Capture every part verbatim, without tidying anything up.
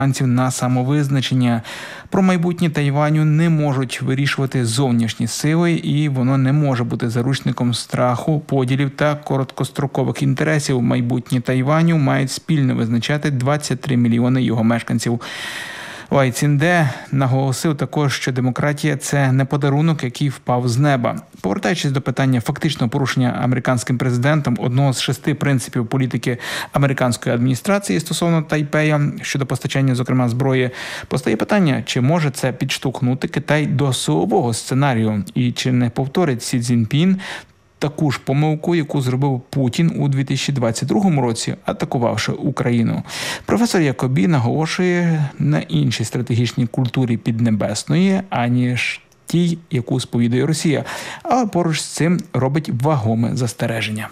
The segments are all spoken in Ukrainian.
на самовизначення. Про майбутнє Тайваню не можуть вирішувати зовнішні сили, і воно не може бути заручником страху, поділів та короткострокових інтересів. Майбутнє Тайваню мають спільно визначати двадцять три мільйони його мешканців. Лай Цзінде наголосив також, що демократія – це не подарунок, який впав з неба. Повертаючись до питання фактичного порушення американським президентом одного з шести принципів політики американської адміністрації стосовно Тайпея щодо постачання, зокрема, зброї, постає питання, чи може це підштовхнути Китай до силового сценарію і чи не повторить Сі Цзіньпін таку ж помилку, яку зробив Путін у дві тисячі двадцять другому році, атакувавши Україну. Професор Якобі наголошує на іншій стратегічній культурі Піднебесної, аніж тій, яку сповідує Росія, але поруч з цим робить вагоме застереження.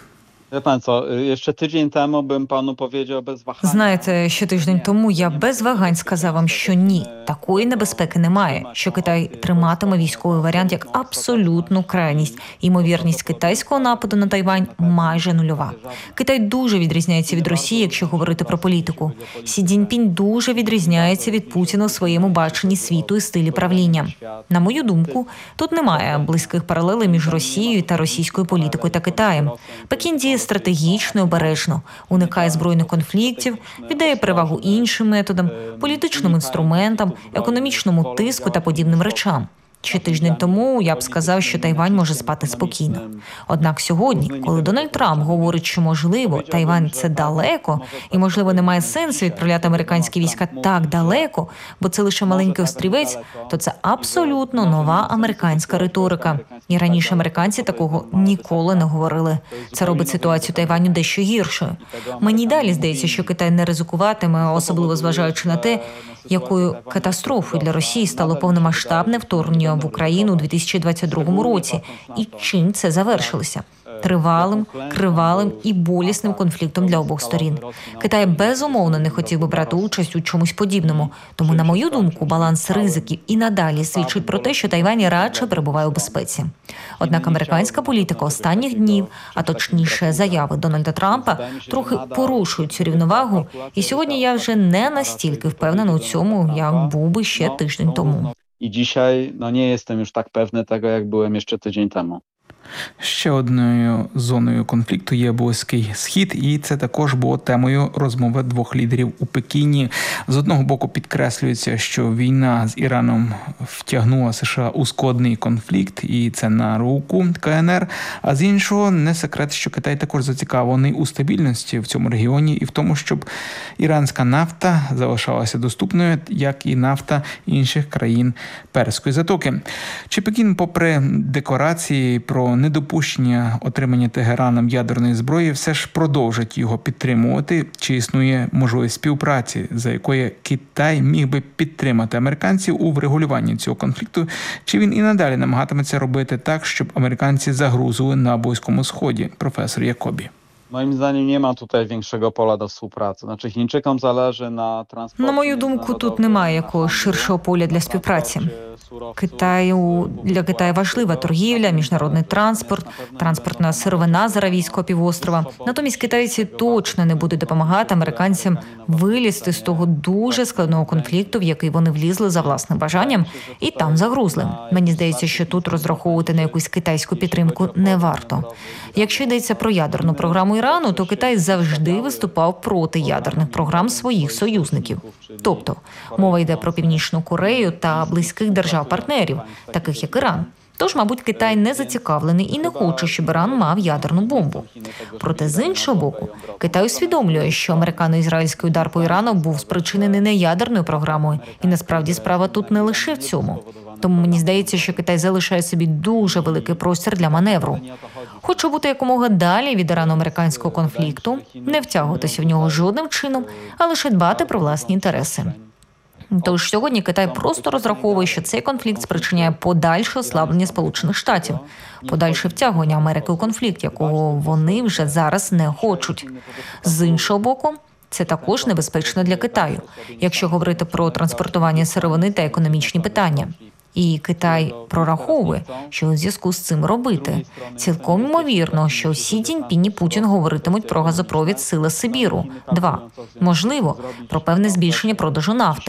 Ще тиждень тому бим пану powiedział без вагань. Знаєте, ще тиждень тому я без вагань сказав вам, що ні, такої небезпеки немає, що Китай триматиме військовий варіант як абсолютну крайність. Ймовірність китайського нападу на Тайвань майже нульова. Китай дуже відрізняється від Росії, якщо говорити про політику. Сі Цзіньпінь дуже відрізняється від Путіна у своєму баченні світу і стилі правління. На мою думку, тут немає близьких паралелей між Росією та російською політикою та Китаєм. Пекін діє стратегічно і обережно, уникає збройних конфліктів, віддає перевагу іншим методам, політичним інструментам, економічному тиску та подібним речам. Ще тиждень тому я б сказав, що Тайвань може спати спокійно. Однак сьогодні, коли Дональд Трамп говорить, що, можливо, Тайвань – це далеко, і, можливо, немає сенсу відправляти американські війська так далеко, бо це лише маленький острівець, то це абсолютно нова американська риторика. І раніше американці такого ніколи не говорили. Це робить ситуацію Тайваню дещо гіршою. Мені й далі здається, що Китай не ризикуватиме, особливо зважаючи на те, якою катастрофою для Росії стало повномасштабне вторгнення в Україну у дві тисячі двадцять другому році. І чим це завершилося? Тривалим, кривавим і болісним конфліктом для обох сторін. Китай безумовно не хотів би брати участь у чомусь подібному. Тому, на мою думку, баланс ризиків і надалі свідчить про те, що Тайвань радше перебуває у безпеці. Однак американська політика останніх днів, а точніше заяви Дональда Трампа, трохи порушують цю рівновагу. І сьогодні я вже не настільки впевнена у цьому, як був би ще тиждень тому. І dzisiaj no nie jestem już tak pewny tego, jak byłem jeszcze tydzień temu. Ще одною зоною конфлікту є Близький Схід, і це також було темою розмови двох лідерів у Пекіні. З одного боку підкреслюється, що війна з Іраном втягнула США у складний конфлікт, і це на руку Ка Ен Ер, а з іншого не секрет, що Китай також зацікавлений у стабільності в цьому регіоні і в тому, щоб іранська нафта залишалася доступною, як і нафта інших країн Перської затоки. Чи Пекін, попри декларації про недопущення отримання Тегераном ядерної зброї, все ж продовжить його підтримувати? Чи існує можливість співпраці, за якою Китай міг би підтримати американців у врегулюванні цього конфлікту? Чи він і надалі намагатиметься робити так, щоб американці загрузили на Близькому Сході? Професор Якобі. Moim zdaniem nie ma tutaj większego pola do współpracy. Znaczy Chińczykom zależy na transporcie. На мою думку, тут немає якогось ширшого поля для співпраці. Китаю для Китаю важлива торгівля, міжнародний транспорт, транспортна сировина з Аравійського півострова. Натомість китайці точно не будуть допомагати американцям вилізти з того дуже складного конфлікту, в який вони влізли за власним бажанням і там загрузли. Мені здається, що тут розраховувати на якусь китайську підтримку не варто. Якщо йдеться про ядерну програму Ірану, то Китай завжди виступав проти ядерних програм своїх союзників. Тобто, мова йде про Північну Корею та близьких держав-партнерів, таких як Іран. Тож, мабуть, Китай не зацікавлений і не хоче, щоб Іран мав ядерну бомбу. Проте, з іншого боку, Китай усвідомлює, що американо-ізраїльський удар по Ірану був спричинений не ядерною програмою. І насправді справа тут не лише в цьому. Тому мені здається, що Китай залишає собі дуже великий простір для маневру. Хоче бути якомога далі від ірано-американського конфлікту, не втягуватися в нього жодним чином, а лише дбати про власні інтереси. Тож сьогодні Китай просто розраховує, що цей конфлікт спричиняє подальше ослаблення Сполучених Штатів, подальше втягування Америки у конфлікт, якого вони вже зараз не хочуть. З іншого боку, це також небезпечно для Китаю, якщо говорити про транспортування сировини та економічні питання. І Китай прораховує, що у зв'язку з цим робити. Цілком ймовірно, що Сі Цзіньпінь і Путін говоритимуть про газопровід «Сила Сибіру-два». Можливо, про певне збільшення продажу нафти.